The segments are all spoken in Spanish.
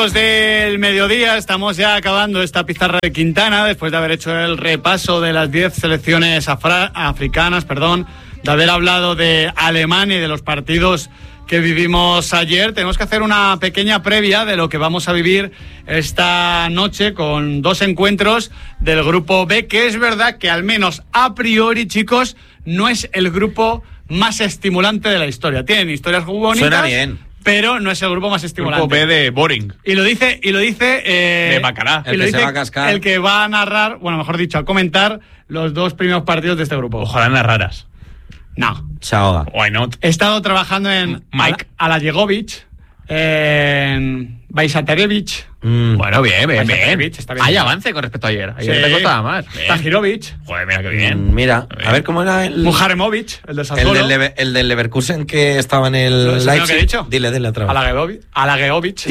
Del mediodía, estamos ya acabando esta pizarra de Quintana después de haber hecho el repaso de las 10 selecciones africanas, de haber hablado de Alemania y de los partidos que vivimos ayer. Tenemos que hacer una pequeña previa de lo que vamos a vivir esta noche con dos encuentros del grupo B, que es verdad que al menos a priori, chicos, no es el grupo más estimulante de la historia. Tienen historias bonitas. Suena bien. Pero no es el grupo más estimulante. Grupo B de Boring. Y lo dice de Macará. El que se va a cascar. El que va a narrar, bueno, mejor dicho, a comentar los dos primeros partidos de este grupo. Ojalá narraras. No. Chao. Why not? He estado trabajando en Mike Alajegovic, en Bajsatarevic. Bueno, bien. Hay avance con respecto a ayer. Ayer te costaba más. Tahirovic. Joder, mira qué bien. Mira, a ver cómo era el... Mujaremovic, el de Sassuolo. El del Leverkusen que estaba en el Leipzig. ¿Qué he dicho? Dile otra vez. Alajegovic.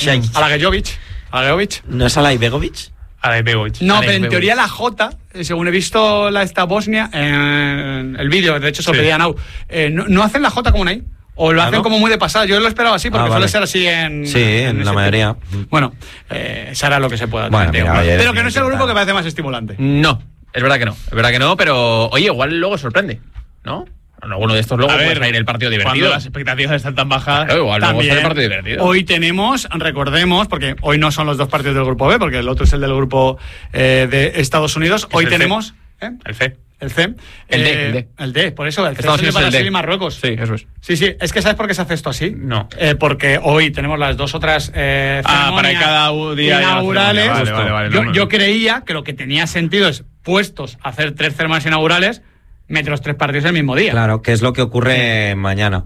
Alajejovic. ¿No es Alaibegovic? No, pero en teoría la J, según he visto esta Bosnia en el vídeo, de hecho se lo pedía a Nau, no hacen la J como una I. O lo hacen como muy de pasada. Yo lo esperaba así porque suele ser así en... Sí, en la mayoría. Bueno, será lo que se pueda. Bueno, pero que no es el grupo que parece más estimulante. No, es verdad que no, pero oye, igual luego sorprende, ¿no? Alguno de estos luego puede salir el partido divertido. Cuando las expectativas están tan bajas, claro, igual luego sale el partido divertido. Hoy tenemos, recordemos, porque hoy no son los dos partidos del grupo B, porque el otro es el del grupo de Estados Unidos. Hoy tenemos... El C. El C. El D, por eso. El C Estados es el de Unidos Brasil y Marruecos. Sí, eso es. Sí, es que ¿sabes por qué se hace esto así? No. Porque hoy tenemos las dos otras ceremonias para cada día inaugurales. Vale, yo creía que lo que tenía sentido es, puestos a hacer 3 ceremonias inaugurales, meter los 3 partidos el mismo día. Claro, que es lo que ocurre mañana.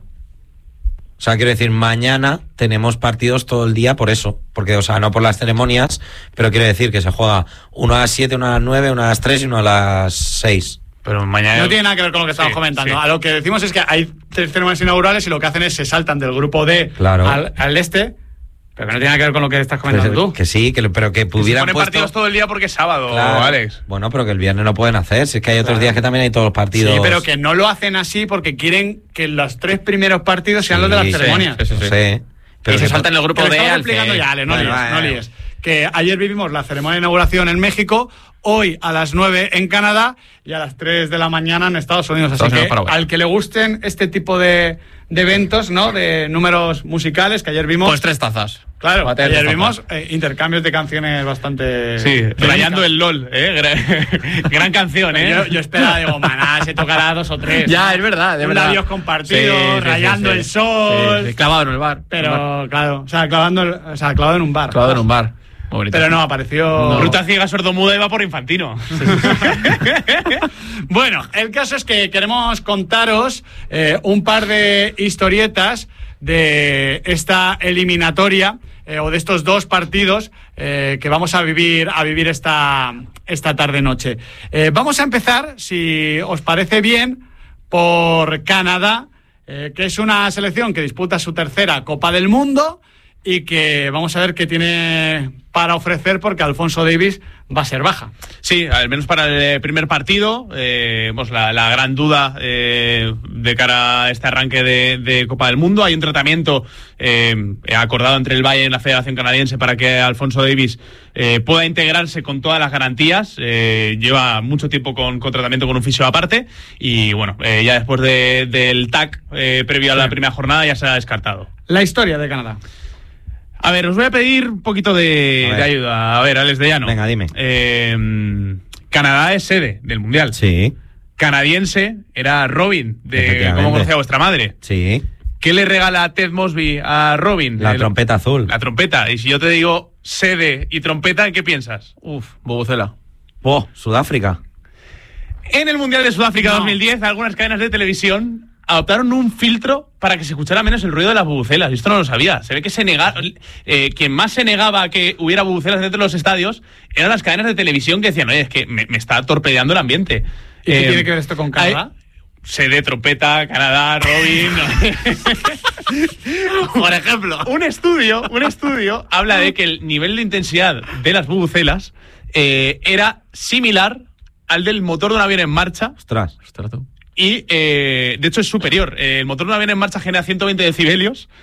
O sea, quiero decir, mañana tenemos partidos todo el día por eso. Porque, o sea, no por las ceremonias, pero quiero decir que se juega uno a las 7, uno a las 9, uno a las 3 y uno a las 6. Pero mañana... No tiene nada que ver con lo que estamos comentando. Sí. A lo que decimos es que hay 3 ceremonias inaugurales y lo que hacen es se saltan del grupo D al este, pero que no tiene nada que ver con lo que estás comentando tú. Que sí, pero que pudieran poner partidos todo el día porque es sábado, claro. Alex. Bueno, pero que el viernes no pueden hacer. Si es que hay otros días que también hay todos los partidos. Sí, pero que no lo hacen así porque quieren que los 3 primeros partidos sean los de las ceremonias. Sí. Pero y se saltan el grupo D al explicando ya, Ale, no líes. Que ayer vivimos la ceremonia de inauguración en México, hoy a las 9 en Canadá y a las 3 de la mañana en Estados Unidos. Así que al que le gusten este tipo de eventos, ¿no? De números musicales, que ayer vimos... Pues 3 tazas. Claro, ayer vimos intercambios de canciones bastante... Sí, rayando el LOL, gran canción, Yo esperaba, digo, maná, se tocará 2 o 3. Ya, es verdad, Un adiós compartido, rayando el sol... Clavado en el bar. Pero, claro, o sea, clavado en un bar. Clavado en un bar. Pero no, apareció... Ruta ciega sordomuda iba por Infantino. Bueno, el caso es que queremos contaros un par de historietas de esta eliminatoria o de estos 2 partidos que vamos a vivir esta tarde-noche. Vamos a empezar, si os parece bien, por Canadá, que es una selección que disputa su 3ª Copa del Mundo y que vamos a ver qué tiene para ofrecer porque Alfonso Davies va a ser baja. Sí, al menos para el primer partido, la gran duda de cara a este arranque de Copa del Mundo. Hay un tratamiento acordado entre el Bayern y la Federación Canadiense para que Alfonso Davies pueda integrarse con todas las garantías. Lleva mucho tiempo con tratamiento con un fisio aparte y bueno, ya después del TAC previo a la primera jornada ya se ha descartado. La historia de Canadá. A ver, os voy a pedir un poquito de ayuda. A ver, Alex de Llano. Venga, dime. Canadá es sede del Mundial. Sí. Canadiense era Robin, de cómo conocía a vuestra madre. Sí. ¿Qué le regala Ted Mosby a Robin? La trompeta azul. La trompeta. Y si yo te digo sede y trompeta, ¿en qué piensas? Vuvuzela. Sudáfrica. En el Mundial de Sudáfrica 2010, algunas cadenas de televisión adoptaron un filtro para que se escuchara menos el ruido de las bubucelas. Y esto no lo sabía. Se ve que quien más se negaba a que hubiera bubucelas dentro de los estadios eran las cadenas de televisión que decían, oye, es que me está torpedeando el ambiente. ¿Y qué tiene que ver esto con Canadá? Sede, trompeta, Canadá, Robin... Por ejemplo. Un estudio habla de que el nivel de intensidad de las bubucelas era similar al del motor de un avión en marcha. Ostras. Y, de hecho, es superior. El motor de un avión en marcha genera 120 decibelios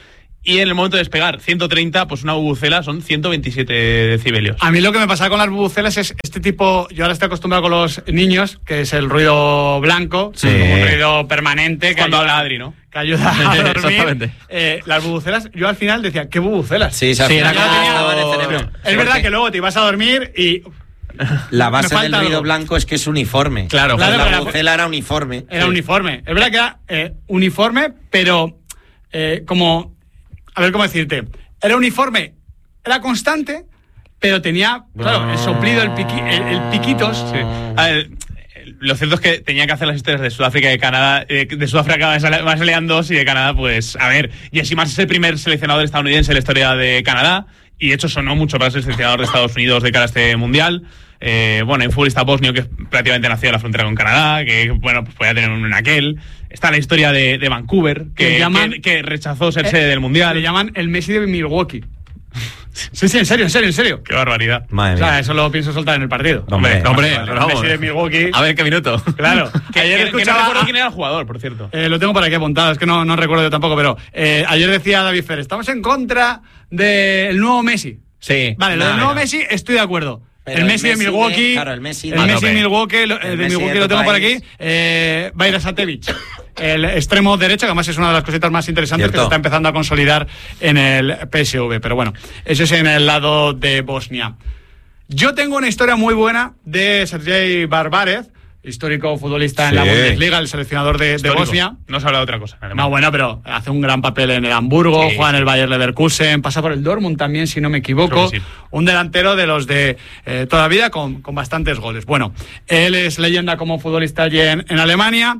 y en el momento de despegar 130, pues una bubucela son 127 decibelios. A mí lo que me pasa con las bubucelas es este tipo, yo ahora estoy acostumbrado con los niños, que es el ruido blanco, como un ruido permanente. Cuando habla Adri, ¿no? Que ayuda a dormir. Las bubucelas, yo al final decía, ¿qué bubucelas? Sí, era como... Es verdad que luego te ibas a dormir y... La base del ruido blanco es que es uniforme. Claro, la bubucela era uniforme. Era uniforme. Es verdad que era uniforme, pero como... A ver cómo decirte. Era uniforme, era constante, pero tenía, claro, el soplido, el piquitos. Sí. A ver, lo cierto es que tenía que hacer las historias de Sudáfrica y de Canadá. De Sudáfrica más salían 2 y de Canadá, pues, a ver. Jesse Marsh es el primer seleccionador estadounidense en la historia de Canadá. Y de hecho sonó mucho para ser seleccionador de Estados Unidos de cara a este mundial. Bueno, hay un futbolista bosnio que prácticamente nació en la frontera con Canadá, que bueno, pues podía tener un aquel. Está la historia de Vancouver, que rechazó ser sede del mundial. Le llaman el Messi de Milwaukee. Sí, en serio. Qué barbaridad. Madre mía. O sea, eso lo pienso soltar en el partido. Hombre, el Messi de Milwaukee. A ver qué minuto. Claro. Ayer escuchaba, no recuerdo quién era el jugador, por cierto. Lo tengo por aquí apuntado, es que no recuerdo yo tampoco, pero ayer decía David Fer, estamos en contra del nuevo Messi. Sí. Vale, lo del nuevo Messi estoy de acuerdo. Pero el Messi de Milwaukee. Claro, el Messi de Milwaukee, lo tengo por aquí. Vaira Satevic, el extremo derecho, que además es una de las cositas más interesantes que se está empezando a consolidar en el PSV. Pero bueno, eso es en el lado de Bosnia. Yo tengo una historia muy buena de Sergei Barbarev, histórico futbolista en la Bundesliga, el seleccionador de Bosnia. No se habla de otra cosa. No, bueno, pero hace un gran papel en el Hamburgo, juega en el Bayer Leverkusen, pasa por el Dortmund también, si no me equivoco. Sí. Un delantero de los de toda la vida con bastantes goles. Bueno, él es leyenda como futbolista allí en Alemania.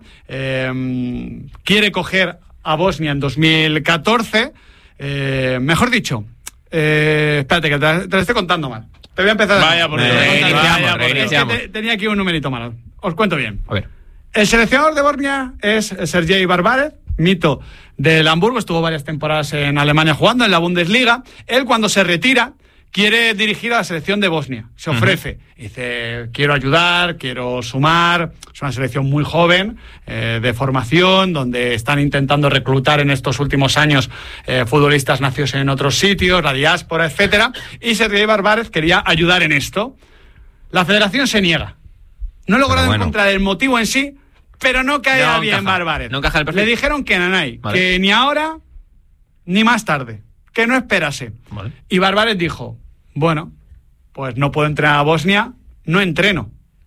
Quiere coger a Bosnia en 2014. Mejor dicho, espérate, que te lo estoy contando mal. Te voy a empezar. Vaya por Dios. Tenía aquí un numerito malo. Os cuento bien. A ver. El seleccionador de Bosnia es Sergei Barbarev, mito del Hamburgo, estuvo varias temporadas en Alemania jugando en la Bundesliga. Él, cuando se retira, quiere dirigir a la selección de Bosnia. Se ofrece. Dice, quiero ayudar, quiero sumar. Es una selección muy joven, de formación, donde están intentando reclutar en estos últimos años futbolistas nacidos en otros sitios, la diáspora, etcétera. Y Sergei Barbarev quería ayudar en esto. La federación se niega. No he logrado encontrar el motivo en sí, pero no caía bien Barbarev. No encaja el perfil. Le dijeron que nanay, que ni ahora ni más tarde, que no esperase. Vale. Y Barbarev dijo, bueno, pues no puedo entrenar a Bosnia, no entreno.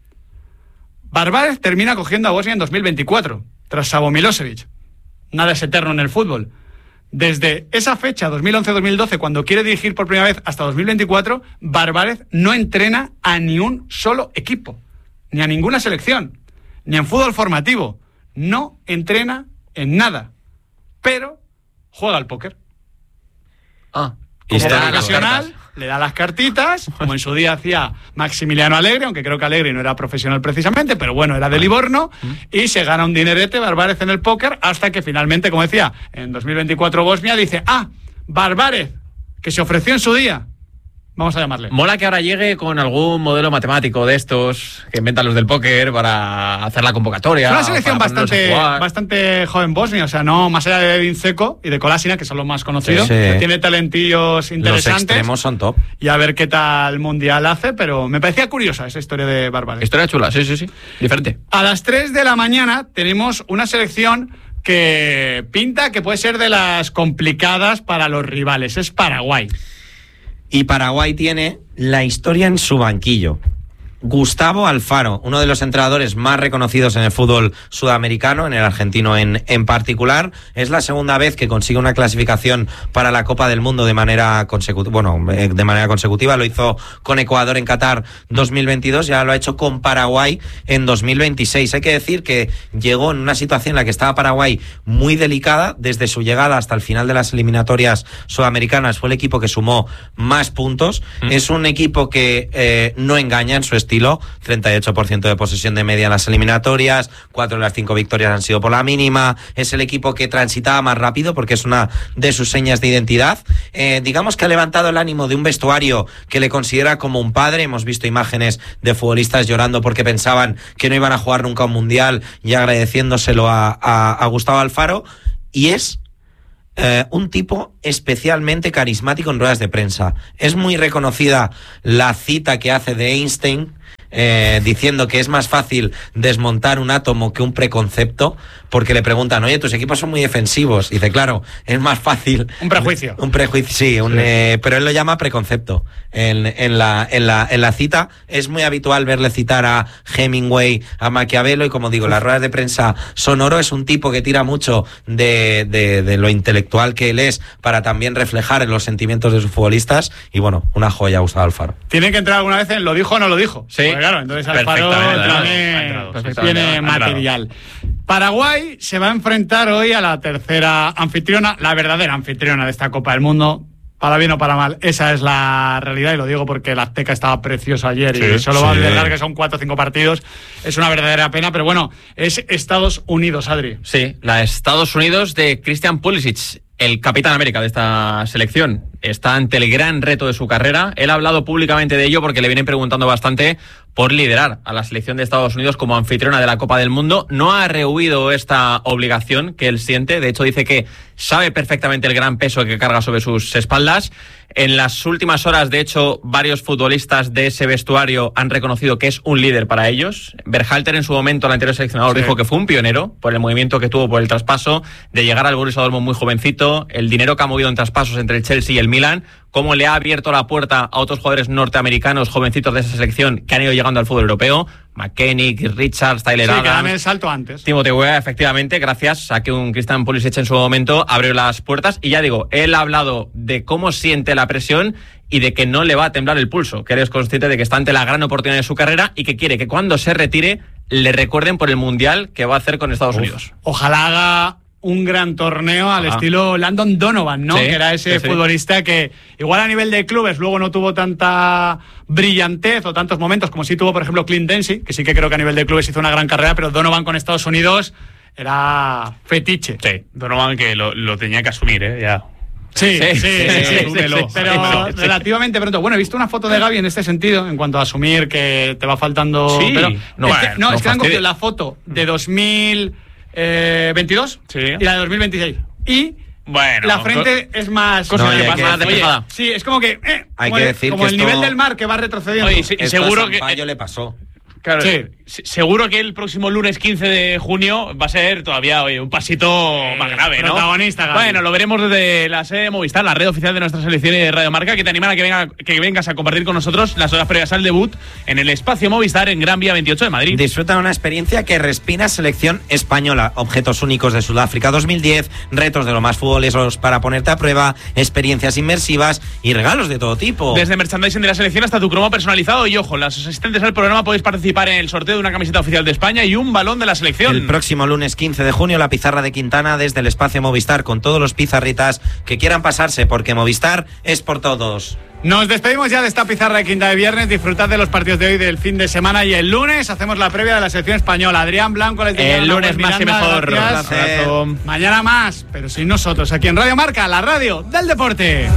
Barbarev termina cogiendo a Bosnia en 2024, tras Savo Milosevic. Nada es eterno en el fútbol. Desde esa fecha, 2011-2012, cuando quiere dirigir por primera vez, hasta 2024, Barbarev no entrena a ni un solo equipo, ni a ninguna selección, ni en fútbol formativo. No entrena en nada, pero juega al póker. Como profesional, le da las cartitas, como en su día hacía Maximiliano Allegri, aunque creo que Allegri no era profesional precisamente, pero bueno, era de Livorno, y se gana un dinerete Barbarev en el póker, hasta que finalmente, como decía, en 2024 Bosnia dice, Barbarev, que se ofreció en su día, vamos a llamarle. Mola que ahora llegue con algún modelo matemático de estos que inventan los del póker para hacer la convocatoria. Es una selección bastante joven Bosnia, o sea, no más allá de Edin Dzeko y de Kolasinac, que son los más conocidos. Tiene talentillos interesantes. Los extremos son top. Y a ver qué tal mundial hace, pero me parecía curiosa esa historia de Barbarev. Historia chula, sí. Diferente. A las 3 de la mañana tenemos una selección que pinta que puede ser de las complicadas para los rivales. Es Paraguay. Y Paraguay tiene la historia en su banquillo. Gustavo Alfaro, uno de los entrenadores más reconocidos en el fútbol sudamericano, en el argentino en particular. Es la segunda vez que consigue una clasificación para la Copa del Mundo de manera consecutiva. Lo hizo con Ecuador en Qatar 2022 y ahora lo ha hecho con Paraguay en 2026. Hay que decir que llegó en una situación en la que estaba Paraguay muy delicada. Desde su llegada hasta el final de las eliminatorias sudamericanas fue el equipo que sumó más puntos. Es un equipo que no engaña en su estilo. 38% de posesión de media en las eliminatorias, 4 de las 5 victorias han sido por la mínima. Es el equipo que transitaba más rápido porque es una de sus señas de identidad. Digamos que ha levantado el ánimo de un vestuario que le considera como un padre. Hemos visto imágenes de futbolistas llorando porque pensaban que no iban a jugar nunca un mundial y agradeciéndoselo a Gustavo Alfaro. Y es un tipo especialmente carismático en ruedas de prensa. Es muy reconocida la cita que hace de Einstein, diciendo que es más fácil desmontar un átomo que un preconcepto, porque le preguntan, oye, tus equipos son muy defensivos. Y dice, claro, es más fácil. Un prejuicio. Un prejuicio, sí. Pero él lo llama preconcepto. En la cita es muy habitual verle citar a Hemingway, a Maquiavelo, y como digo, las ruedas de prensa son oro. Es un tipo que tira mucho de lo intelectual que él es para también reflejar en los sentimientos de sus futbolistas. Y bueno, una joya Gustavo Alfaro. Tienen que entrar alguna vez en lo dijo o no lo dijo. Sí. Porque, claro, entonces Alfaro tiene material. Paraguay se va a enfrentar hoy a la tercera anfitriona, la verdadera anfitriona de esta Copa del Mundo. Para bien o para mal, esa es la realidad, y lo digo porque la Azteca estaba precioso ayer y solo va a albergar que son 4 o 5 partidos. Es una verdadera pena, pero bueno, es Estados Unidos, Adri. Sí, la Estados Unidos de Christian Pulisic, el capitán América de esta selección. Está ante el gran reto de su carrera. Él ha hablado públicamente de ello porque le vienen preguntando bastante por liderar a la selección de Estados Unidos como anfitriona de la Copa del Mundo. No ha rehuido esta obligación que él siente. De hecho, dice que sabe perfectamente el gran peso que carga sobre sus espaldas. En las últimas horas, de hecho, varios futbolistas de ese vestuario han reconocido que es un líder para ellos. Berhalter, en su momento, el anterior seleccionador, dijo que fue un pionero por el movimiento que tuvo por el traspaso, de llegar al Borussia Dortmund muy jovencito, el dinero que ha movido en traspasos entre el Chelsea y el Milan, cómo le ha abierto la puerta a otros jugadores norteamericanos jovencitos de esa selección que han ido llegando al fútbol europeo. McKennie, Richards, Tyler Adams. Sí, que dan el salto antes. Timothy Weah, efectivamente, gracias a que un Christian Pulisic en su momento abrió las puertas. Y ya digo, él ha hablado de cómo siente la presión y de que no le va a temblar el pulso, que él es consciente de que está ante la gran oportunidad de su carrera y que quiere que cuando se retire le recuerden por el Mundial que va a hacer con Estados Unidos. Ojalá haga un gran torneo al estilo Landon Donovan, ¿no? Sí, que era ese futbolista que igual a nivel de clubes luego no tuvo tanta brillantez o tantos momentos como sí tuvo, por ejemplo, Clint Dempsey, que sí que creo que a nivel de clubes hizo una gran carrera, pero Donovan con Estados Unidos era fetiche. Sí, Donovan que lo tenía que asumir, ya. Sí, pero relativamente pronto. Bueno, he visto una foto de Gavi en este sentido, en cuanto a asumir que te va faltando... Sí. Pero, No, es que han cogido la foto de 2022 y la de 2026. Y bueno, la frente es más... más despejada. Sí, es como que... hay que decir como que el nivel del mar que va retrocediendo. Oye, sí, seguro que... le pasó. Claro, seguro que el próximo lunes 15 de junio va a ser todavía un pasito más grave, ¿no? Protagonista, Gaby. Bueno, lo veremos desde la sede de Movistar, la red oficial de nuestra selección y de Radio Marca, que te animan a que vengas a compartir con nosotros las horas previas al debut en el espacio Movistar en Gran Vía 28 de Madrid. Disfruta de una experiencia que respira selección española. Objetos únicos de Sudáfrica 2010, retos de lo más futboleros para ponerte a prueba, experiencias inmersivas y regalos de todo tipo. Desde merchandising de la selección hasta tu cromo personalizado. Y ojo, los asistentes al programa podéis participar en el sorteo de una camiseta oficial de España y un balón de la selección. El próximo lunes 15 de junio la pizarra de Quintana desde el espacio Movistar con todos los pizarritas que quieran pasarse, porque Movistar es por todos. Nos despedimos ya de esta pizarra de Quinta de viernes. Disfrutad de los partidos de hoy, del fin de semana, y el lunes hacemos la previa de la selección española. Adrián Blanco les dice el lunes más y mejor. Gracias. Mañana más, pero sin nosotros, aquí en Radio Marca, la radio del deporte.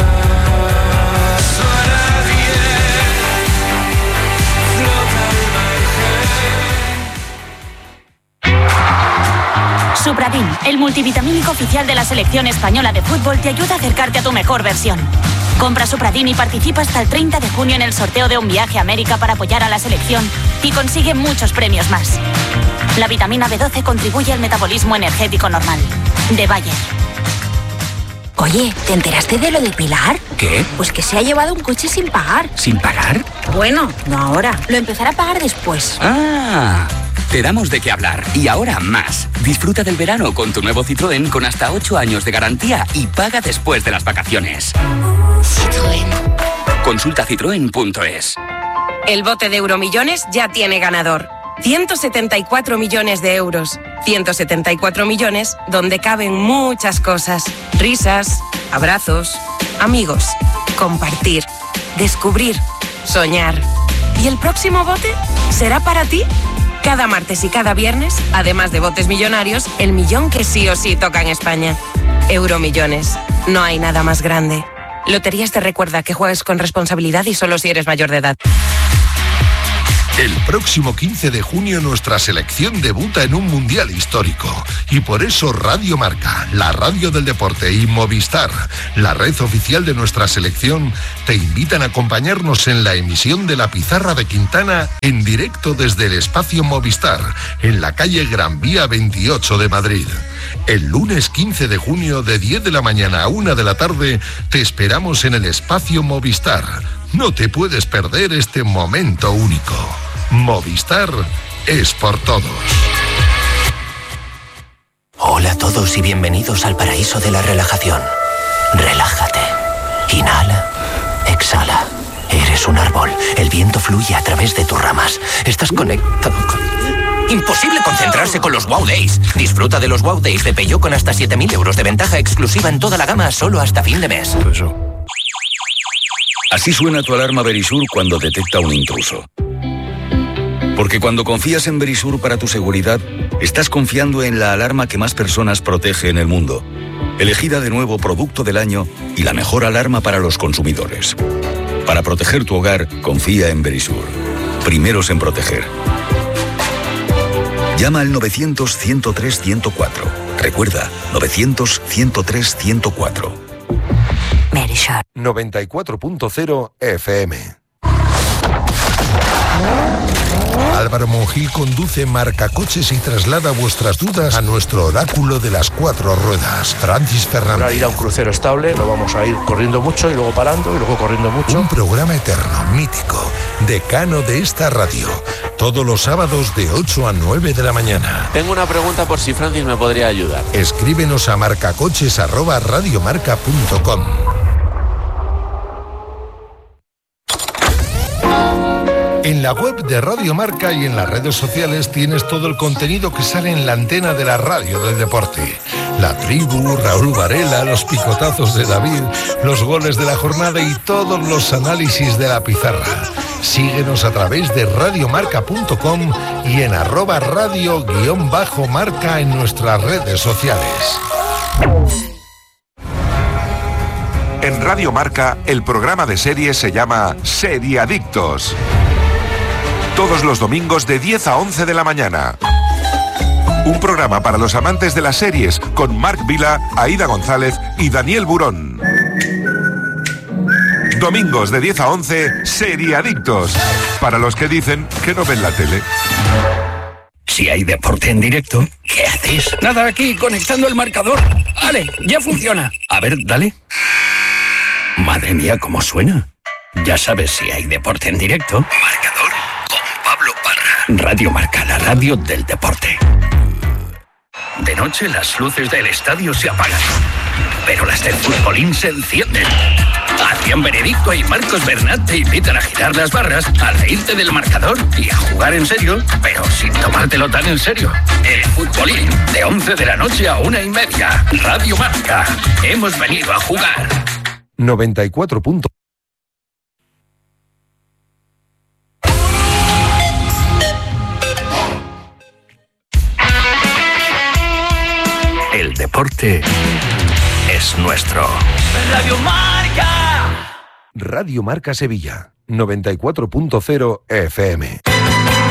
Supradin, el multivitamínico oficial de la selección española de fútbol, te ayuda a acercarte a tu mejor versión. Compra Supradin y participa hasta el 30 de junio en el sorteo de un viaje a América para apoyar a la selección y consigue muchos premios más. La vitamina B12 contribuye al metabolismo energético normal. De Bayer. Oye, ¿te enteraste de lo de Pilar? ¿Qué? Pues que se ha llevado un coche sin pagar. ¿Sin pagar? Bueno, no ahora. Lo empezará a pagar después. ¡Ah! Te damos de qué hablar. Y ahora más. Disfruta del verano con tu nuevo Citroën con hasta 8 años de garantía y paga después de las vacaciones. Citroën. Consulta citroen.es. El bote de Euromillones ya tiene ganador. 174 millones de euros. 174 millones donde caben muchas cosas. Risas, abrazos, amigos, compartir, descubrir, soñar. ¿Y el próximo bote será para ti? Cada martes y cada viernes, además de botes millonarios, el millón que sí o sí toca en España. Euromillones. No hay nada más grande. Loterías te recuerda que juegues con responsabilidad y solo si eres mayor de edad. El próximo 15 de junio nuestra selección debuta en un mundial histórico. Y por eso Radio Marca, la radio del deporte, y Movistar, la red oficial de nuestra selección, te invitan a acompañarnos en la emisión de La Pizarra de Quintana en directo desde el espacio Movistar, en la calle Gran Vía 28 de Madrid. El lunes 15 de junio de 10 de la mañana a 1 de la tarde te esperamos en el espacio Movistar. No te puedes perder este momento único. Movistar es por todos. Hola a todos y bienvenidos al paraíso de la relajación. Relájate. Inhala. Exhala. Eres un árbol. El viento fluye a través de tus ramas. Estás conectado con... Imposible concentrarse con los Wow Days. Disfruta de los Wow Days de Peugeot con hasta 7.000 euros de ventaja exclusiva en toda la gama solo hasta fin de mes. Así suena tu alarma Verisur cuando detecta un intruso. Porque cuando confías en Verisur para tu seguridad, estás confiando en la alarma que más personas protege en el mundo. Elegida de nuevo Producto del Año y la mejor alarma para los consumidores. Para proteger tu hogar, confía en Verisur. Primeros en proteger. Llama al 900-103-104. Recuerda, 900-103-104. Verisur 94.0 FM. Álvaro Monjil conduce Marcacoches y traslada vuestras dudas a nuestro oráculo de las 4 ruedas. Francis Fernández. Para ir a un crucero estable, no vamos a ir corriendo mucho y luego parando y luego corriendo mucho. Un programa eterno, mítico, decano de esta radio. Todos los sábados de 8 a 9 de la mañana. Tengo una pregunta por si Francis me podría ayudar. Escríbenos a marcacoches@radiomarca.com. En la web de Radio Marca y en las redes sociales tienes todo el contenido que sale en la antena de la radio del deporte. La tribu, Raúl Varela, los picotazos de David, los goles de la jornada y todos los análisis de la pizarra. Síguenos a través de radiomarca.com y en @radio_marca en nuestras redes sociales. En Radio Marca, el programa de series se llama Seriadictos. Todos los domingos de 10 a 11 de la mañana. Un programa para los amantes de las series con Marc Vila, Aida González y Daniel Burón. Domingos de 10 a 11, Seriadictos. Para los que dicen que no ven la tele. Si hay deporte en directo, ¿qué haces? Nada, aquí, conectando el marcador. Vale, ya funciona. A ver, dale. Madre mía, ¿cómo suena? Ya sabes, si hay deporte en directo. Marcador con Pablo Parra. Radio Marca, la radio del deporte. De noche las luces del estadio se apagan, pero las del futbolín se encienden. Adrián Benedicto y Marcos Bernat te invitan a girar las barras, a reírte del marcador y a jugar en serio, pero sin tomártelo tan en serio. El futbolín, de 11 de la noche a 1:30. Radio Marca. Hemos venido a jugar. 94. El deporte es nuestro. Radio Marca. Radio Marca Sevilla, 94.0 FM.